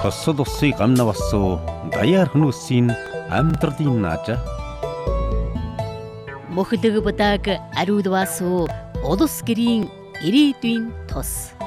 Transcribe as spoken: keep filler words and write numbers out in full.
Тосол усыг гамна бассуу даяар хүмүүсийн амьдралын наажа. Мөхлөг будааг ариудваасуу улс гэрийн ирээдүйн тус.